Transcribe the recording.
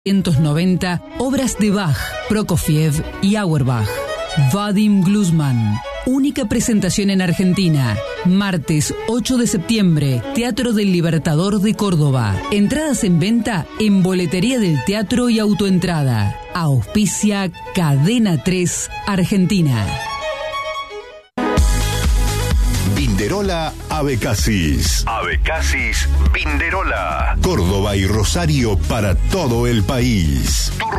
1990, obras de Bach, Prokofiev y Auerbach. Vadim Glusman. Única presentación en Argentina. Martes 8 de septiembre, Teatro del Libertador de Córdoba. Entradas en venta en Boletería del Teatro y Autoentrada. Auspicia Cadena 3 Argentina. Vinderola Abecasis. Abecasis Vinderola. Córdoba y Rosario para todo el país.